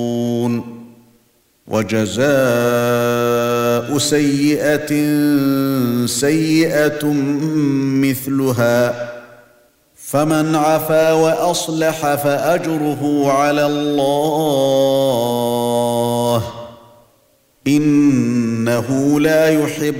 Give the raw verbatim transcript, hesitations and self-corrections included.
وجزاء سيئة سيئة مثلها فمن عفا وأصلح فأجره على الله إنه لا يحب